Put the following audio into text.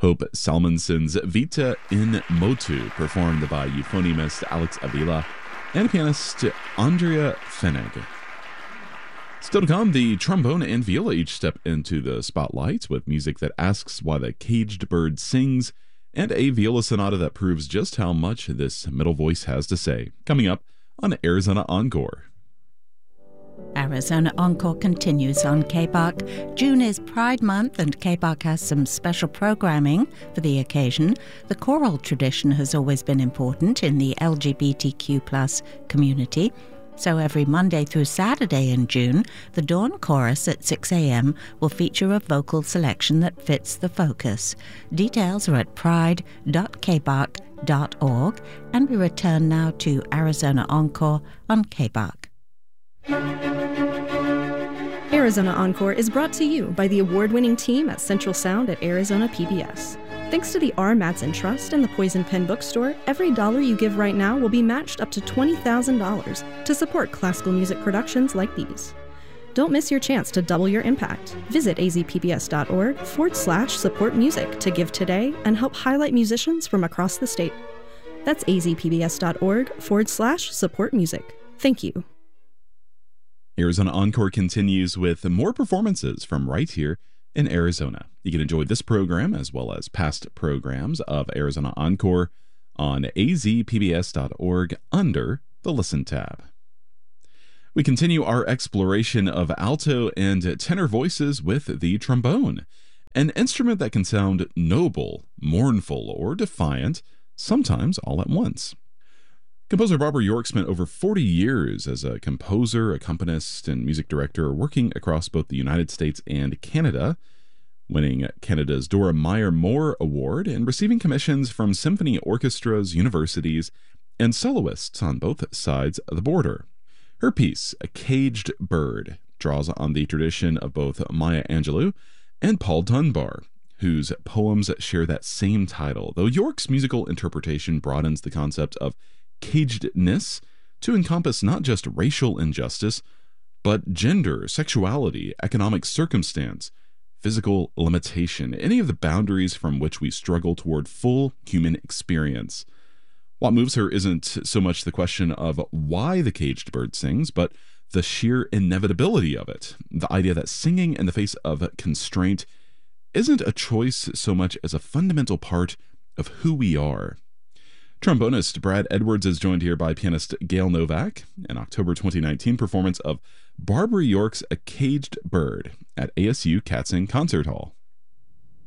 Hope Salmonson's Vita in Motu, performed by euphonymist Alex Avila and pianist Andrea Fenig. Still to come, the trombone and viola each step into the spotlight with music that asks why the caged bird sings, and a viola sonata that proves just how much this middle voice has to say. Coming up on Arizona Encore. Arizona Encore continues on KBAQ. June is Pride Month, and KBAQ has some special programming for the occasion. The choral tradition has always been important in the LGBTQ+ community. So every Monday through Saturday in June, the Dawn Chorus at 6 a.m. will feature a vocal selection that fits the focus. Details are at pride.kbaq.org, and we return now to Arizona Encore on KBAQ. Arizona Encore is brought to you by the award-winning team at Central Sound at Arizona PBS. Thanks to the R. Madsen Trust and the Poison Pen Bookstore, every dollar you give right now will be matched up to $20,000 to support classical music productions like these. Don't miss your chance to double your impact. Visit azpbs.org/support music to give today and help highlight musicians from across the state. That's azpbs.org/support music. Thank you. Arizona Encore continues with more performances from right here in Arizona. You can enjoy this program as well as past programs of Arizona Encore on azpbs.org under the Listen tab. We continue our exploration of alto and tenor voices with the trombone, an instrument that can sound noble, mournful, or defiant, sometimes all at once. Composer Barbara York spent over 40 years as a composer, accompanist, and music director working across both the United States and Canada, winning Canada's Dora Meyer Moore Award and receiving commissions from symphony orchestras, universities, and soloists on both sides of the border. Her piece, A Caged Bird, draws on the tradition of both Maya Angelou and Paul Dunbar, whose poems share that same title, though York's musical interpretation broadens the concept of cagedness to encompass not just racial injustice, but gender, sexuality, economic circumstance, physical limitation, any of the boundaries from which we struggle toward full human experience. What moves her isn't so much the question of why the caged bird sings, but the sheer inevitability of it. The idea that singing in the face of constraint isn't a choice so much as a fundamental part of who we are. Trombonist Brad Edwards is joined here by pianist Gail Novak, an October 2019 performance of Barbara York's A Caged Bird at ASU Katzing Concert Hall.